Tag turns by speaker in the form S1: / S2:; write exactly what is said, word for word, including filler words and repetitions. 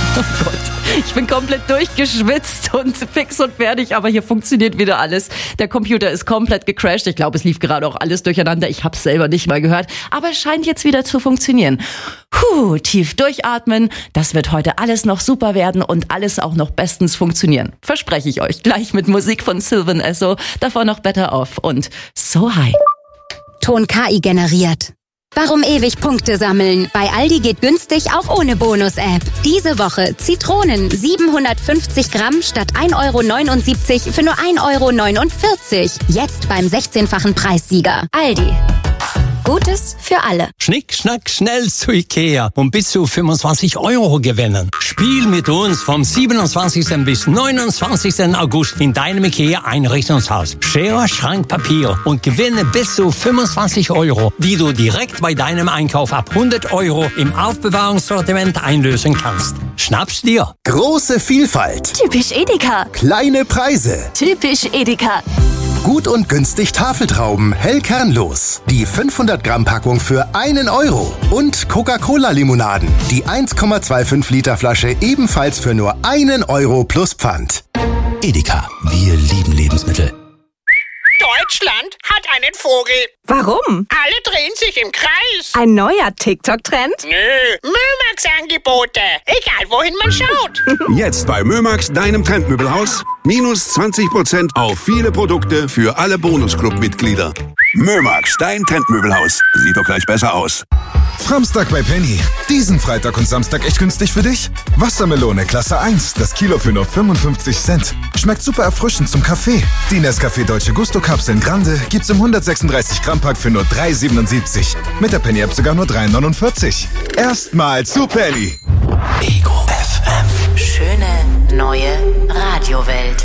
S1: Oh Gott, ich bin komplett durchgeschwitzt und fix und fertig, aber hier funktioniert wieder alles. Der Computer ist komplett gecrashed. Ich glaube, es lief gerade auch alles durcheinander. Ich habe es selber nicht mal gehört, aber es scheint jetzt wieder zu funktionieren. Puh, tief durchatmen. Das wird heute alles noch super werden und alles auch noch bestens funktionieren. Verspreche ich euch. Gleich mit Musik von Sylvan Esso. Davor noch Better Off und So High.
S2: Ton K I generiert. Warum ewig Punkte sammeln? Bei Aldi geht günstig auch ohne Bonus-App. Diese Woche Zitronen siebenhundertfünfzig Gramm statt ein Euro neunundsiebzig für nur ein Euro neunundvierzig. Jetzt beim sechzehnfachen Preissieger. Aldi. Gutes für alle.
S3: Schnick, schnack, schnell zu Ikea und bis zu fünfundzwanzig Euro gewinnen. Spiel mit uns vom siebenundzwanzigsten bis neunundzwanzigsten August in deinem Ikea-Einrichtungshaus. Schere, Schrank, Papier und gewinne bis zu fünfundzwanzig Euro, die du direkt bei deinem Einkauf ab hundert Euro im Aufbewahrungssortiment einlösen kannst. Schnapp's dir.
S4: Große Vielfalt.
S5: Typisch Edeka.
S4: Kleine Preise.
S5: Typisch Edeka.
S4: Gut und günstig Tafeltrauben, hell kernlos. Die fünfhundert Gramm Packung für einen Euro. Und Coca-Cola-Limonaden. Die eins Komma fünfundzwanzig Liter Flasche ebenfalls für nur einen Euro plus Pfand.
S6: Edeka, wir lieben Lebensmittel.
S7: Deutschland hat einen Vogel.
S5: Warum?
S7: Alle drehen sich im Kreis.
S5: Ein neuer TikTok-Trend?
S7: Nö, Mömax-Angebote. Egal, wohin man schaut.
S8: Jetzt bei Mömax, deinem Trendmöbelhaus. Minus zwanzig Prozent auf viele Produkte für alle Bonusclub-Mitglieder. Mömax, dein Trendmöbelhaus. Sieht doch gleich besser aus.
S9: Samstag bei Penny. Diesen Freitag und Samstag echt günstig für dich? Wassermelone Klasse eins, das Kilo für nur fünfundfünfzig Cent. Schmeckt super erfrischend zum Kaffee. Die Nescafé Dolce Gusto Kapseln Grande gibt's im hundertsechsunddreißig Gramm Pack für nur drei siebenundsiebzig. Mit der Penny App sogar nur drei neunundvierzig. Erstmal zu Penny.
S6: Ego F M.
S10: Schöne neue Radiowelt.